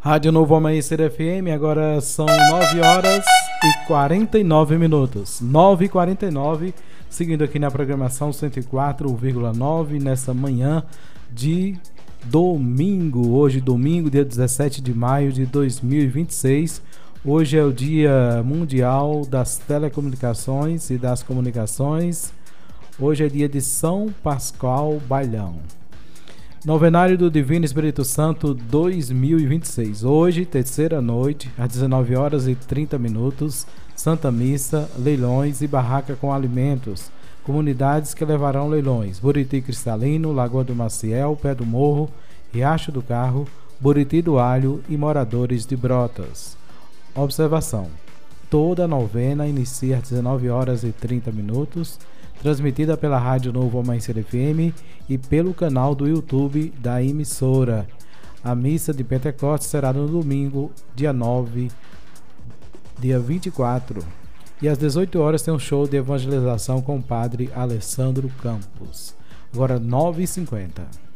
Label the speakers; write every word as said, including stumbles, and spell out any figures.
Speaker 1: Rádio Novo Amanhecer F M, agora são nove horas e quarenta e nove minutos. nove e quarenta e nove, seguindo aqui na programação cento e quatro vírgula nove, nessa manhã de domingo. Hoje, domingo, dia dezessete de maio de dois mil e vinte e seis. Hoje é o Dia Mundial das Telecomunicações e das Comunicações. Hoje é dia de São Pascoal Bailão. Novenário do Divino Espírito Santo dois mil e vinte e seis. Hoje, terceira noite, às dezenove horas e trinta minutos, Santa Missa, leilões e barraca com alimentos. Comunidades que levarão leilões: Buriti Cristalino, Lagoa do Maciel, Pé do Morro, Riacho do Carro, Buriti do Alho e moradores de Brotas. Observação: toda a novena inicia às dezenove horas e trinta minutos, transmitida pela Rádio Novo Amanhecer F M e pelo canal do YouTube da emissora. A missa de Pentecostes será no domingo, dia nove, dia vinte e quatro. E às dezoito horas tem um show de evangelização com o padre Alessandro Campos. Agora nove e cinquenta.